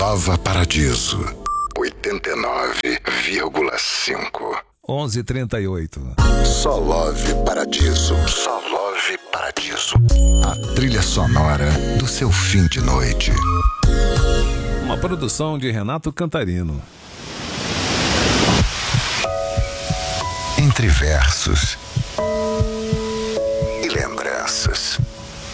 Nova Paradiso 89,5. 11h38. Só Love Paradiso. Só Love Paradiso. A trilha sonora do seu fim de noite. Uma produção de Renato Cantarino. Entre versos e lembranças.